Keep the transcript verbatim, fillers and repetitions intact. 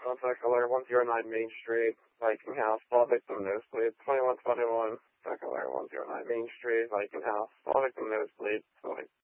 Contact alert one zero nine Main Street, Viking House, all victim nosebleed, twenty-one twenty-one. Contact alert one zero nine Main Street, Viking House, all victim nosebleed,